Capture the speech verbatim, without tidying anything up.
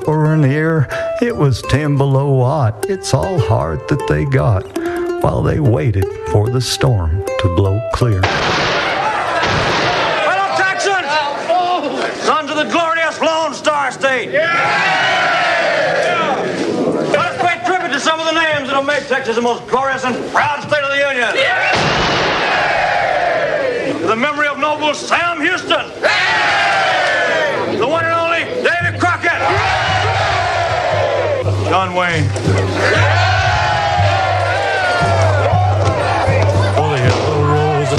For an ear, it was ten below watt. It's all heart that they got while they waited for the storm to blow clear. Fellow Texans! Sons of the glorious Lone Star State! Yeah! Let us pay tribute to some of the names that'll make Texas the most glorious and proud state of the Union. Yeah! To the memory of noble Sam Houston! Yeah! The one and only Davy Crockett! John Wayne.